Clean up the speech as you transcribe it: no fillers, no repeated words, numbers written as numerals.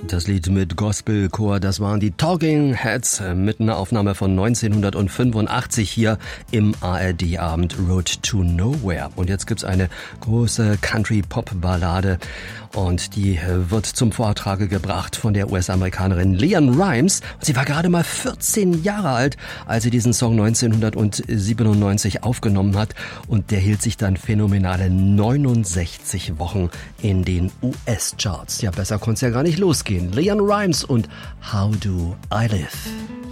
Das Lied mit Gospelchor, das waren die Talking Heads mit einer Aufnahme von 1985 hier im ARD-Abend Road to Nowhere. Und jetzt gibt's eine große Country-Pop-Ballade und die wird zum Vortrage gebracht von der US-Amerikanerin LeAnn Rimes. Sie war gerade mal 14 Jahre alt, als sie diesen Song 1997 aufgenommen hat und der hielt sich dann phänomenale 69 Wochen in den US-Charts. Ja, besser konnte es ja gar nicht losgehen. LeAnn Rimes und How Do I Live?